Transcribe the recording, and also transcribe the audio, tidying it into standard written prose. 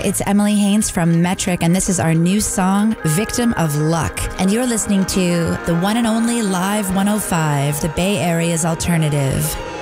It's Emily Haynes from Metric, and this is our new song, Victim of Luck. And you're listening to the one and only Live 105, the Bay Area's alternative.